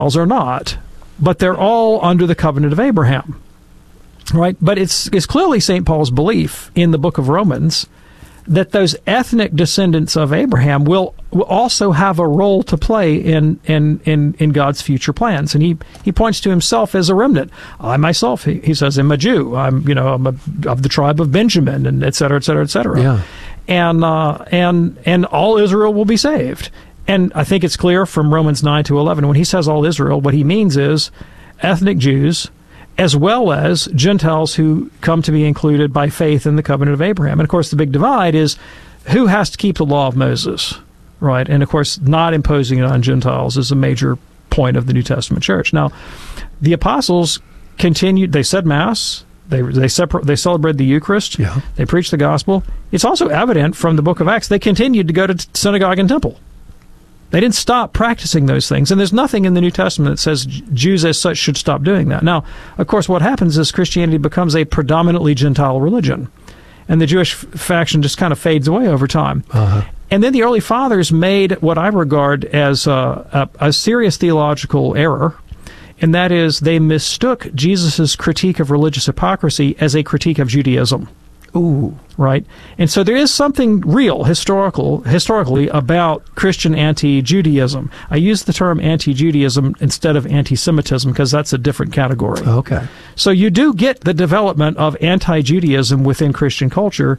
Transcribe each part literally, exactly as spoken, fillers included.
are not, but they're all under the covenant of Abraham, right? But it's, it's clearly Saint Paul's belief in the book of Romans that those ethnic descendants of Abraham will, will also have a role to play in, in, in, in God's future plans. And he, he points to himself as a remnant. I myself, he, he says, am a Jew. I'm, you know, I'm a, of the tribe of Benjamin, and et cetera, et cetera, et cetera. Yeah. And, uh, and, and all Israel will be saved. And I think it's clear from Romans nine to eleven, when he says all Israel, what he means is ethnic Jews, as well as Gentiles who come to be included by faith in the covenant of Abraham. And, of course, the big divide is who has to keep the law of Moses, right? And, of course, not imposing it on Gentiles is a major point of the New Testament church. Now, the apostles continued, they said Mass, they they, separ- they celebrated the Eucharist, yeah. They preached the gospel. It's also evident from the book of Acts, they continued to go to synagogue and temple. They didn't stop practicing those things. And there's nothing in the New Testament that says Jews as such should stop doing that. Now, of course, what happens is Christianity becomes a predominantly Gentile religion. And the Jewish f- faction just kind of fades away over time. Uh-huh. And then the early fathers made what I regard as a, a, a serious theological error. And that is they mistook Jesus' critique of religious hypocrisy as a critique of Judaism. Ooh. Right? And so there is something real, historical, historically, about Christian anti-Judaism. I use the term anti-Judaism instead of anti-Semitism because that's a different category. Okay. So you do get the development of anti-Judaism within Christian culture,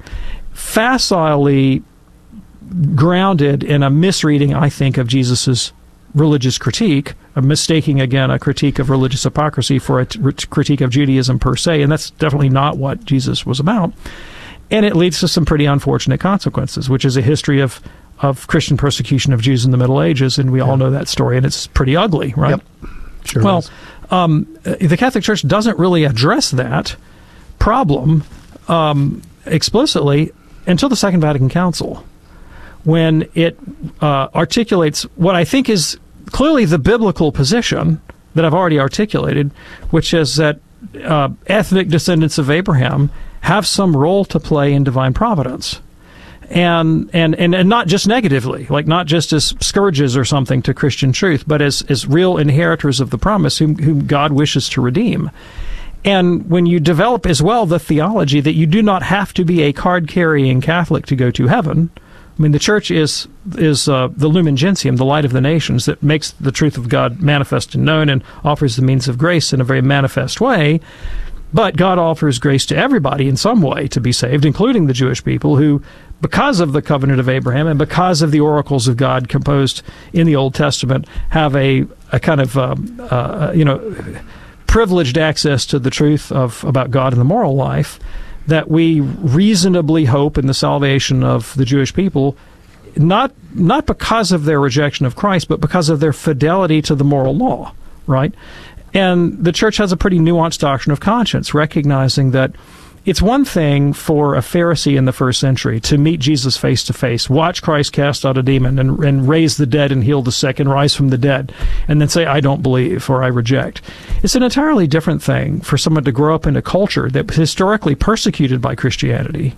facilely grounded in a misreading, I think, of Jesus's religious critique, of mistaking, again, a critique of religious hypocrisy for a t- critique of Judaism per se, and that's definitely not what Jesus was about. And it leads to some pretty unfortunate consequences, which is a history of, of Christian persecution of Jews in the Middle Ages, and we yeah. all know that story, and it's pretty ugly, right? Yep. Sure well, is. Um, the Catholic Church doesn't really address that problem um, explicitly until the Second Vatican Council, when it uh, articulates what I think is clearly the biblical position that I've already articulated, which is that uh, ethnic descendants of Abraham have some role to play in divine providence. And, and, and, and not just negatively, like not just as scourges or something to Christian truth, but as, as real inheritors of the promise whom, whom God wishes to redeem. And when you develop as well the theology that you do not have to be a card-carrying Catholic to go to heaven, I mean, the church is is uh, the lumen gentium, the light of the nations, that makes the truth of God manifest and known and offers the means of grace in a very manifest way. But God offers grace to everybody in some way to be saved, including the Jewish people who, because of the covenant of Abraham and because of the oracles of God composed in the Old Testament, have a, a kind of, um, uh, you know, privileged access to the truth of about God and the moral life, that we reasonably hope in the salvation of the Jewish people, not not because of their rejection of Christ, but because of their fidelity to the moral law, right? And the church has a pretty nuanced doctrine of conscience, recognizing that it's one thing for a Pharisee in the first century to meet Jesus face to face, watch Christ cast out a demon and, and raise the dead and heal the sick and rise from the dead, and then say, I don't believe or I reject. It's an entirely different thing for someone to grow up in a culture that was historically persecuted by Christianity,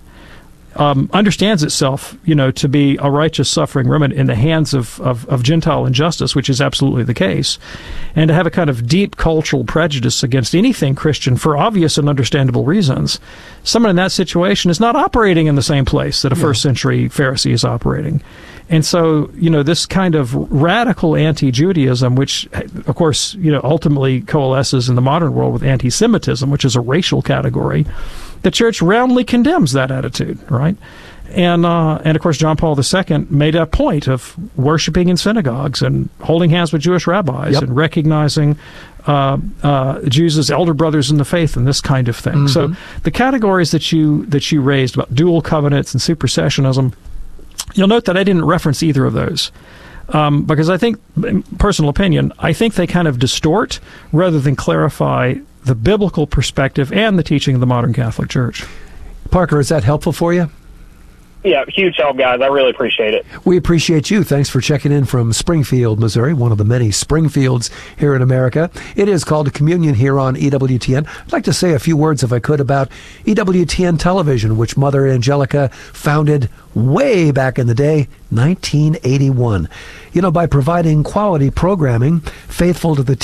um, understands itself, you know, to be a righteous suffering remnant in the hands of, of, of Gentile injustice, which is absolutely the case, and to have a kind of deep cultural prejudice against anything Christian for obvious and understandable reasons. Someone in that situation is not operating in the same place that a first century Pharisee is operating. And so, you know, this kind of radical anti-Judaism, which, of course, you know, ultimately coalesces in the modern world with anti-Semitism, which is a racial category, the church roundly condemns that attitude, right? And, uh, and of course, John Paul the Second made a point of worshiping in synagogues and holding hands with Jewish rabbis yep. and recognizing uh, uh, Jews as elder brothers in the faith and this kind of thing. Mm-hmm. So the categories that you that you raised about dual covenants and supersessionism, you'll note that I didn't reference either of those. Um, because I think, personal opinion, I think they kind of distort rather than clarify the biblical perspective and the teaching of the modern Catholic Church. Parker, is that helpful for you? Yeah, huge help, guys. I really appreciate it. We appreciate you. Thanks for checking in from Springfield, Missouri, one of the many Springfields here in America. It is called Communion here on E W T N. I'd like to say a few words, if I could, about E W T N Television, which Mother Angelica founded way back in the day, nineteen eighty-one. You know, by providing quality programming faithful to the